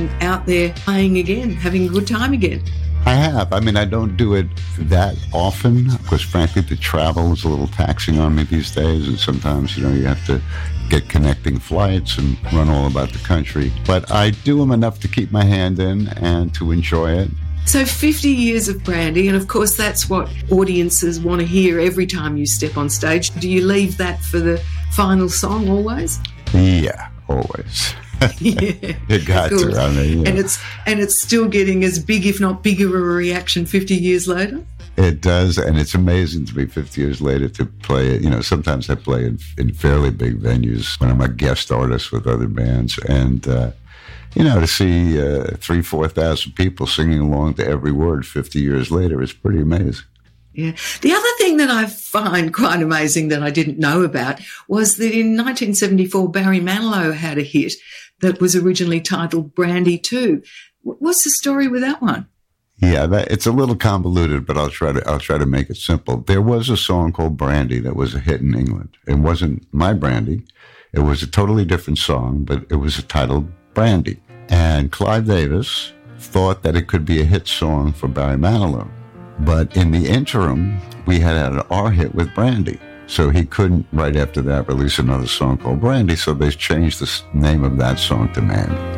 been out there playing again, having a good time again. I have. I mean, I don't do it that often because, frankly, the travel is a little taxing on me these days. And sometimes, you have to get connecting flights and run all about the country. But I do them enough to keep my hand in and to enjoy it. So 50 years of Brandy, and of course that's what audiences want to hear every time you step on stage. Do you leave that for the final song always? Yeah, always. Yeah, you got to. I mean, and it's still getting as big, if not bigger, a reaction 50 years later. It does, and it's amazing to me 50 years later to play it. Sometimes I play in fairly big venues when I'm a guest artist with other bands, and to see 3,000-4,000 people singing along to every word 50 years later is pretty amazing. Yeah. The other thing that I find quite amazing that I didn't know about was that in 1974, Barry Manilow had a hit that was originally titled Brandy 2. What's the story with that one? Yeah, it's a little convoluted, but I'll try to make it simple. There was a song called Brandy that was a hit in England. It wasn't My Brandy. It was a totally different song, but it was titled Brandy. And Clive Davis thought that it could be a hit song for Barry Manilow. But in the interim, we had our hit with Brandy. So he couldn't, right after that, release another song called Brandy, so they changed the name of that song to Mandy.